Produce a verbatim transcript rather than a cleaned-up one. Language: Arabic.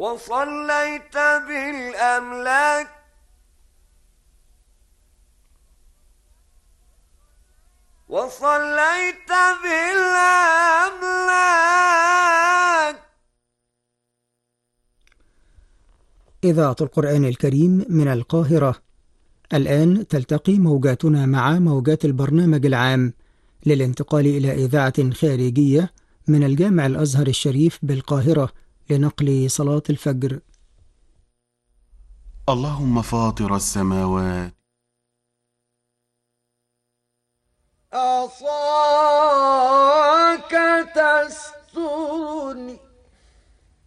وصليت بالأملاك وصليت بالأملاك. إذاعة القرآن الكريم من القاهرة. الآن تلتقي موجاتنا مع موجات البرنامج العام للانتقال إلى إذاعة خارجية من الجامع الأزهر الشريف بالقاهرة لنقل صلاة الفجر. اللهم فاطر السماوات. أصاب